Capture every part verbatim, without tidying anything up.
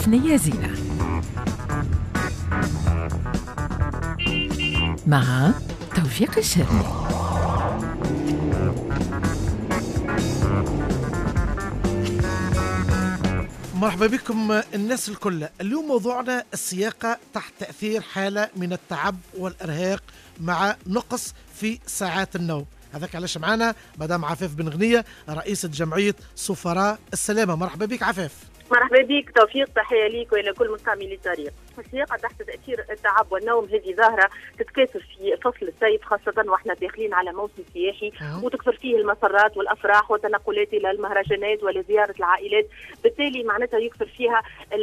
ثنية زينة مع توفيق الشرني. مرحبا بكم الناس الكل. اليوم موضوعنا السياقة تحت تأثير حالة من التعب والإرهاق مع نقص في ساعات النوم. هذاك علاش معنا مدام عفاف بن غنية رئيسة جمعية سفراء السلامة. مرحبا بك عفاف. مرحبا بك توفيق، تحية ليك وإلى كل مستعملي الطريق. السياقة تحت تأثير التعب والنوم هذه ظاهرة تتكاثر في فصل الصيف، خاصة واحنا داخلين على موسم سياحي وتكثر فيه المسرات والأفراح والتنقلات إلى المهرجانات ولزيارة العائلات، بالتالي معناتها يكثر فيها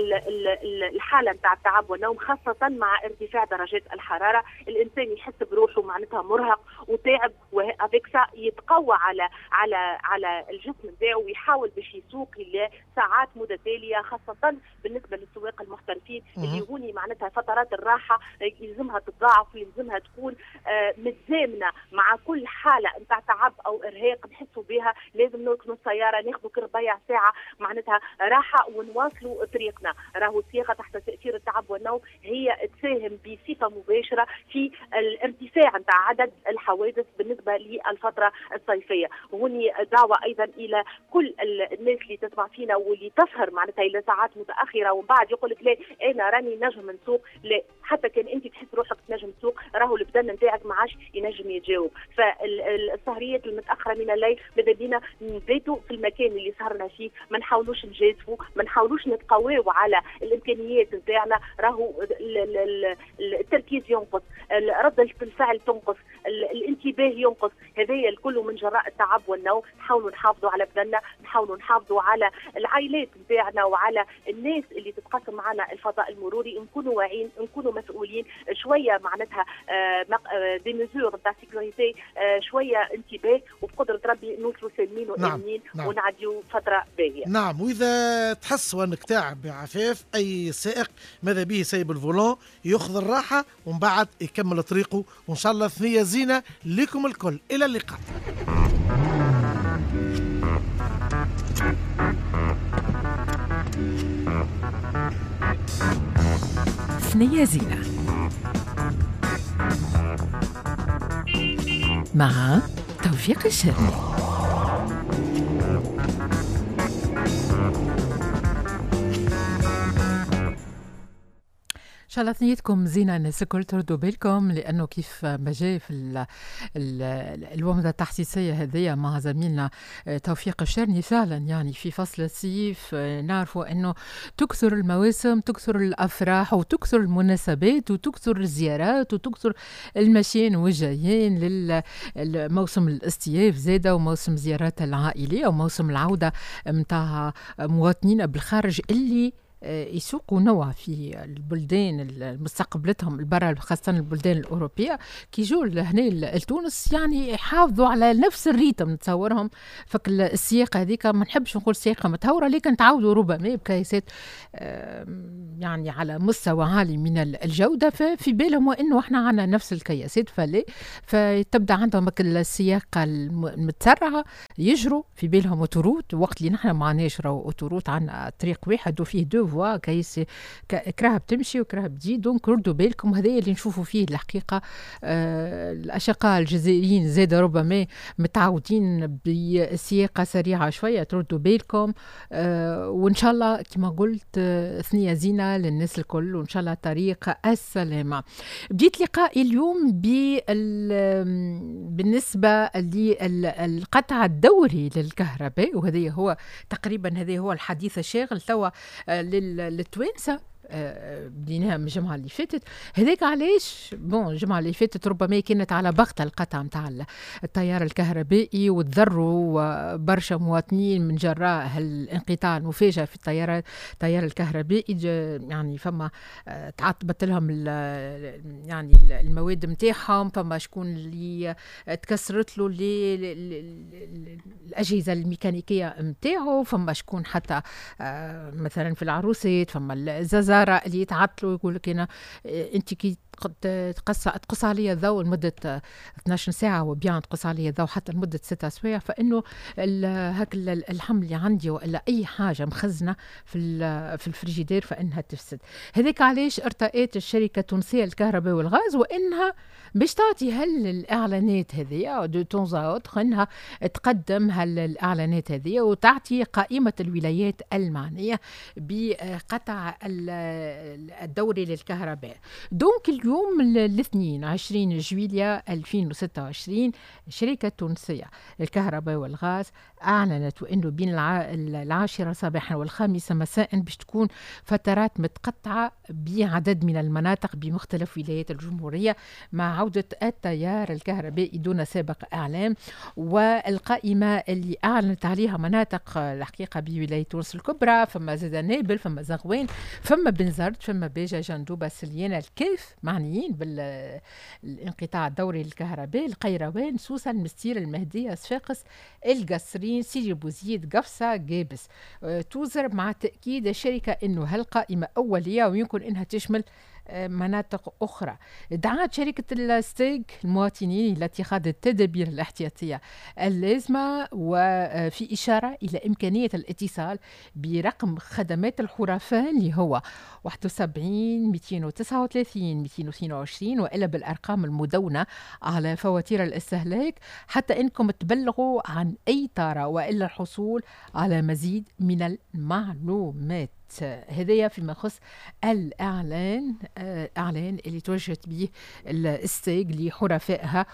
الحالة نتاع التعب والنوم، خاصة مع ارتفاع درجات الحرارة. الإنسان يحس بروحه معناتها مرهق وتعب، وافيك سا يتقوى على على على الجسم نتاعو ويحاول باش يسوق لساعات متتالية، خاصة بالنسبة للسواق المحترفين اللي هوني معناتها فترات الراحة يلزمها تتضاعف ويلزمها تكون آه متزامنة مع كل حالة نتاع تعب أو إرهاق نحسوا بها. لازم نركنوا السيارة ناخذوا كربيع ساعة معناتها راحة ونواصلوا طريقنا. راهو السياقة تحت تأثير التعب والنوم هي تساهم بصفة مباشرة في الارتفاع نتاع عدد الحوادث بالنسبة للفترة الصيفية. وهوني دعوة أيضا إلى كل الناس اللي تسمع فينا واللي تسهر معناتها إلى ساعات متأخرة ومن بعد يقول لك لا أنا راني نجم نسوق، لا حتى كان أنت تحس روحك تنجم تسوق راهو البدن نتاعك ما عادش ينجم يتجاوب. فالسهريات المتأخرة من الليل ماذا بينا نباتوا في المكان اللي سهرنا فيه، ما نحاولوش نجازفوا، ما نحاولوش نتقواو على الإمكانيات نتاعنا. راهو التركيز ينقص، ردة الفعل تنقص، الانتباه ينقص، هذايا الكل من جراء التعب والنوم. نحاولوا نحافظوا على بدننا، نحاولوا نحافظوا على العائلات نتاعنا وعلى الناس اللي تتقاسم معنا الفضاء المروري، نكونوا واعيين، نكونوا مسؤولين شويه معناتها دي ميزور نتاع سيكوريتي، شويه انتباه، وبقدره ربي نوصلوا سالمين وامنين. نعم. نعم. ونعديوا فتره باهيه. نعم. واذا تحس وانك تعب يا عفاف، اي سائق ماذا به سايب الفولون ياخذ الراحه ومن بعد يكمل طريقه. وان شاء الله ثنية زينه لكم الكل. الى اللقاء. ثنية زينة مع توفيق الشرني. إن شاء الله ثنيتكم زينة الناس الكل تردوا بالكم، لأنه كيف ما جاء في الومضة التحسيسية هذه مع زميلنا توفيق الشرني، فعلا يعني في فصل الصيف نعرفوا أنه تكثر المواسم، تكثر الأفراح وتكثر المناسبات وتكثر الزيارات وتكثر المشين والجايين للموسم الاستياف زادة وموسم زيارات العائلية وموسم العودة متاع مواطنين بالخارج اللي يسوقوا نوع في البلدان المستقبلتهم البرة، خاصة البلدان الأوروبية كي يجوا لهنا لتونس، يعني يحافظوا على نفس الريتم نتصورهم. فك السياقة هذيك ما نحبش نقول سياقة متهورة، لكن تعودوا ربما بكيسات يعني على مستوى عالي من الجودة، ففي بالهم وإنه إحنا عنا نفس الكياسات، فلي فتبدأ عندهم السياقة المتسرعة يجروا في بالهم أوتوروت، وقت اللي نحن ما عناش راهو أوتوروت، عنا طريق واحد وفيه دو كيس كراها بتمشي وكراها بتجي. دونك ردوا بالكم، هذا اللي نشوفوا فيه الحقيقة. آه الأشقاء الجزائريين زاد ربما متعودين بسياقة سريعة شوية، تردوا بالكم. آه وإن شاء الله كما قلت آه ثنية زينة للناس الكل، وإن شاء الله طريق السلامة. بديت لقائي اليوم بالنسبة للقطع الدوري للكهرباء، وهذا هو تقريبا هذا هو الحديث الشاغل توا للتوانسة. بديناها من الجمعة اللي فاتت. هذاك علاش بون الجمعة اللي فاتت ربما كانت على بغت القطع متاع التيار الكهربائي، وتضروا برشا مواطنين من جراء هالانقطاع المفاجئ في التيار التيار الكهربائي. يعني فما تعطبت لهم يعني المواد متاعهم، فما شكون اللي تكسرت له الأجهزة الميكانيكية متاعه، فما شكون حتى مثلا في العروسات، فما الزازارة اللي يتعطلوا يقول لك أنا أنت كي تقص تقص عليا الضوء لمدة اثنتي عشرة ساعة، وبيان تقص عليا الضوء حتى لمدة ستة سوايع، فإنه هاك الحمل اللي عندي ولا أي حاجة مخزنة في في الفريجيدير فإنها تفسد. هذاك علاش ارتأت الشركة التونسية للكهرباء والغاز وإنها باش تعطي هالإعلانات هذه دو تونز أوتر، إنها تقدم هالإعلانات هذه وتعطي قائمة الولايات المعنية بقطع الدوري للكهرباء. دونك اليوم الاثنين عشرين جويليا ألفين وستة وعشرين الشركة التونسية للكهرباء والغاز أعلنت وإنه بين العاشرة صباحا والخامسة مساء باش تكون فترات متقطعة بعدد من المناطق بمختلف ولايات الجمهورية مع عودة التيار الكهربائي دون سابق إعلام. والقائمة اللي أعلنت عليها مناطق الحقيقة بولاية تونس الكبرى، فما زاد نابل، فما زغوين، فما بنزرت، فما بيجا، جندوبة، سليانة، الكيف معنيين بالانقطاع الدوري للكهرباء، القيروان، سوسة، المستير، المهدية، صفاقس، القصرين، سيدي بوزيد، قفصة، جابس. توزر مع تأكيد الشركة أنه هالقائمة أولية ويمكن أنها تشمل مناطق أخرى. دعت شركة الستيغ المواطنين لاتخاذ التدابير الاحتياطية اللازمة، وفي إشارة إلى إمكانية الاتصال برقم خدمات الحرفاء اللي هو واحد وسبعين مئتين وتسعة وثلاثين مئتين واثنين وعشرين، وإلا بالأرقام المدونة على فواتير الاستهلاك حتى إنكم تبلغوا عن أي طارة وإلا الحصول على مزيد من المعلومات. هذايا فيما يخص الإعلان آه إعلان اللي توجهت به الستيغ لحرفائها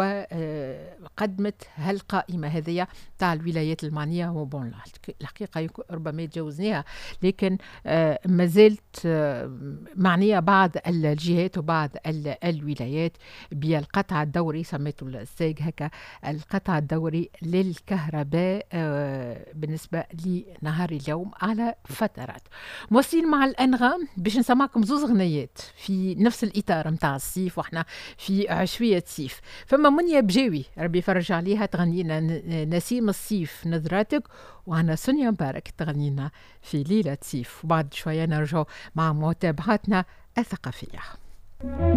وقدمت هالقائمة هذيا تاع الولايات المعنية. وبون الحقيقة ربما يتجاوزناها، لكن آه ما زلت آه معنية بعض الجهات وبعض الولايات بالقطع الدوري، سميته الستيغ هكا القطع الدوري للكهرباء آه بالنسبة لنهار اليوم على فترات. موصلين مع الأنغام باش نسمعكم زوز غنيات في نفس الإطار متاع الصيف، وإحنا في عشوية صيف. فما منيا بجاوي ربي يفرج عليها تغنينا نسيم الصيف نظراتك، وعنا سونيا مبارك تغنينا في ليلة صيف. وبعد شوية نرجع مع متابعاتنا الثقافية.